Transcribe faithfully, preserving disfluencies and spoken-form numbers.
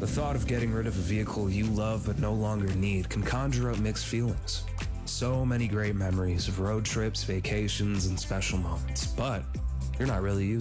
thought of getting rid of a vehicle you love but no longer need can conjure up mixed feelings. So many great memories of road trips, vacations, and special moments, but you're not really using